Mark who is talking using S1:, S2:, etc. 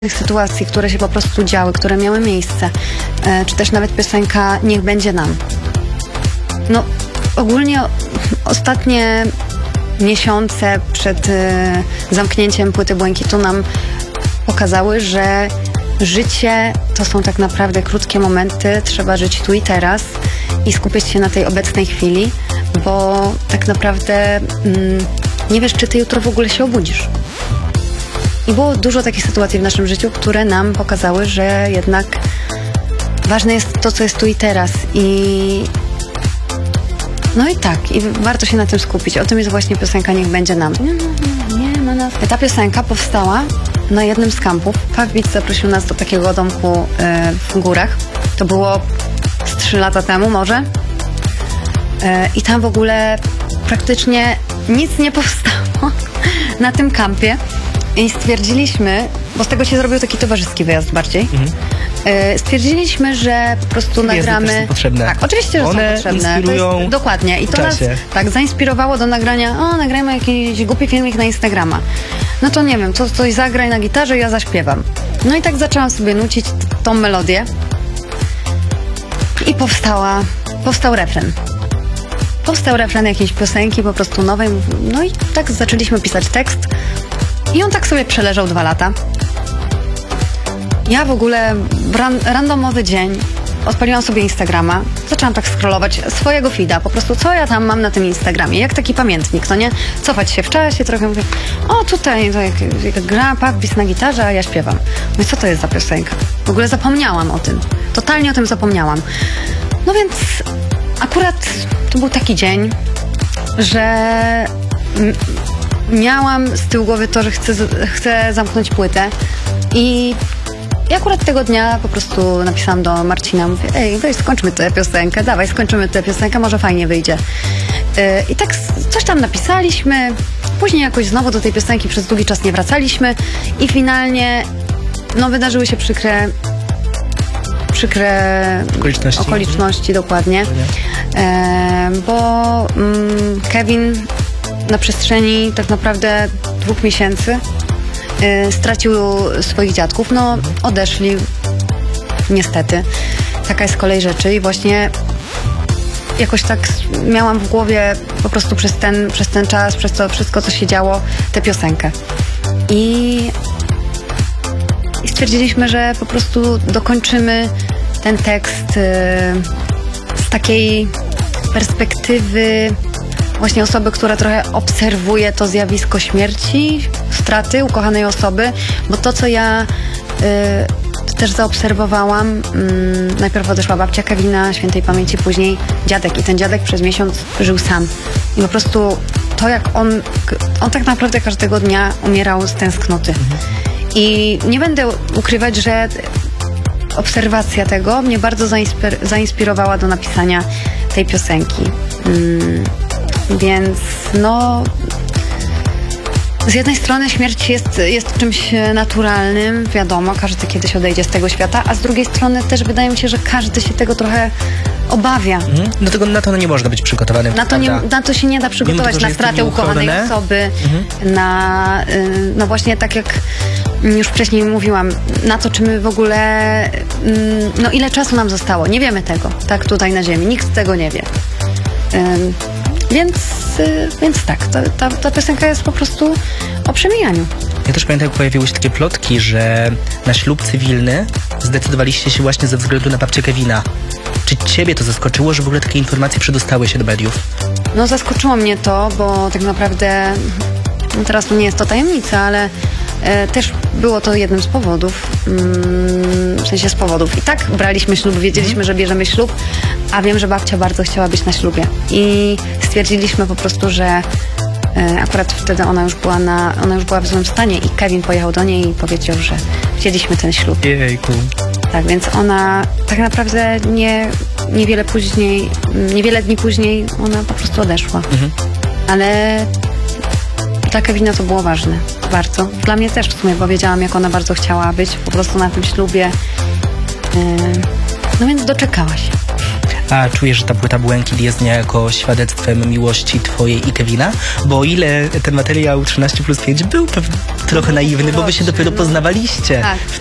S1: sytuacji, które się po prostu działy, które miały miejsce, czy też nawet piosenka Niech będzie nam. No, ogólnie ostatnie miesiące przed zamknięciem płyty Błękitu nam pokazały, że życie to są tak naprawdę krótkie momenty, trzeba żyć tu i teraz i skupić się na tej obecnej chwili, bo tak naprawdę nie wiesz, czy ty jutro w ogóle się obudzisz. I było dużo takich sytuacji w naszym życiu, które nam pokazały, że jednak ważne jest to, co jest tu i teraz. No i tak, i warto się na tym skupić. O tym jest właśnie piosenka Niech będzie nam. Nie ma nas. Ta piosenka powstała na jednym z kampów. Puff Beats zaprosił nas do takiego domku w górach. To było z 3 lata temu może. I tam w ogóle praktycznie nic nie powstało na tym kampie. I stwierdziliśmy, bo z tego się zrobił taki towarzyski wyjazd bardziej. Stwierdziliśmy, że po prostu nagramy.
S2: Są potrzebne.
S1: Tak, oczywiście, że
S2: one
S1: są potrzebne.
S2: Inspirują
S1: to jest, dokładnie. I to nas tak zainspirowało do nagrania. Nagrajmy jakiś głupi filmik na Instagrama. No to nie wiem, coś zagraj na gitarze, ja zaśpiewam. No i tak zaczęłam sobie nucić tą melodię. I powstał refren. Powstał refren jakiejś piosenki, po prostu nowej. No i tak zaczęliśmy pisać tekst. I on tak sobie przeleżał 2 lata. Ja w ogóle randomowy dzień odpaliłam sobie Instagrama, zaczęłam tak scrollować swojego feeda, po prostu co ja tam mam na tym Instagramie, jak taki pamiętnik, no nie? Cofać się w czasie, trochę mówię, tutaj jak gra Puff Beats na gitarze, a ja śpiewam. No i co to jest za piosenka? W ogóle zapomniałam o tym, totalnie o tym zapomniałam. No więc akurat to był taki dzień, że miałam z tyłu głowy to, że chcę zamknąć płytę i akurat tego dnia po prostu napisałam do Marcina, mówię, weź skończmy tę piosenkę, dawaj skończymy tę piosenkę, może fajnie wyjdzie. I tak coś tam napisaliśmy, później jakoś znowu do tej piosenki przez długi czas nie wracaliśmy i finalnie wydarzyły się przykre okoliczności dokładnie, bo Kevin na przestrzeni tak naprawdę 2 miesięcy stracił swoich dziadków. Odeszli niestety. Taka jest kolej rzeczy i właśnie jakoś tak miałam w głowie po prostu przez ten czas, przez to wszystko, co się działo, tę piosenkę. I stwierdziliśmy, że po prostu dokończymy ten tekst z takiej perspektywy właśnie osoby, która trochę obserwuje to zjawisko śmierci, straty ukochanej osoby, bo to, co ja też zaobserwowałam, najpierw odeszła babcia Kevina, świętej pamięci, później dziadek i ten dziadek przez miesiąc żył sam. I po prostu to, jak on tak naprawdę każdego dnia umierał z tęsknoty. I nie będę ukrywać, że obserwacja tego mnie bardzo zainspirowała do napisania tej piosenki. Więc z jednej strony śmierć jest czymś naturalnym, wiadomo, każdy kiedyś odejdzie z tego świata, a z drugiej strony też wydaje mi się, że każdy się tego trochę obawia.
S2: Dlatego na to nie można być przygotowanym.
S1: Na to się nie da przygotować, na stratę ukochanej osoby, właśnie tak jak już wcześniej mówiłam, na to, czy my w ogóle, ile czasu nam zostało. Nie wiemy tego, tak, tutaj na ziemi. Nikt tego nie wie. Więc tak, ta piosenka jest po prostu o przemijaniu.
S2: Ja też pamiętam, jak pojawiły się takie plotki, że na ślub cywilny zdecydowaliście się właśnie ze względu na babcię Kevina. Czy ciebie to zaskoczyło, że w ogóle takie informacje przedostały się do mediów? Zaskoczyło
S1: mnie to, bo tak naprawdę teraz to nie jest to tajemnica, ale też było to jednym z powodów, w sensie z powodów. I tak braliśmy ślub, wiedzieliśmy, że bierzemy ślub, a wiem, że babcia bardzo chciała być na ślubie. I stwierdziliśmy po prostu, że akurat wtedy ona już była w złym stanie i Kevin pojechał do niej i powiedział, że chcieliśmy ten ślub.
S2: Jejku.
S1: Tak, więc ona tak naprawdę niewiele dni później ona po prostu odeszła. Ale dla Kevina to było ważne. Bardzo. Dla mnie też w sumie, bo wiedziałam, jak ona bardzo chciała być po prostu na tym ślubie. Więc doczekała się.
S2: A czujesz, że ta płyta Błękit jest niejako świadectwem miłości twojej i Kevina? Bo o ile ten materiał 13+5 był trochę naiwny, bo wy się dopiero poznawaliście.
S1: Tak.